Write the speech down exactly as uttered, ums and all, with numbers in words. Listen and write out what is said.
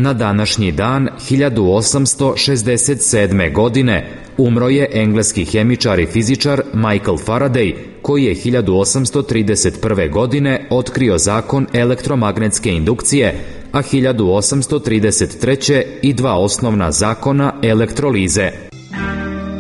Na današnji dan hiljadu osamsto šezdeset sedme. godine umro je engleski hemičar i fizičar Michael Faraday, koji je hiljadu osamsto trideset prve. godine otkrio zakon elektromagnetske indukcije, a hiljadu osamsto trideset treće. i dva osnovna zakona elektrolize.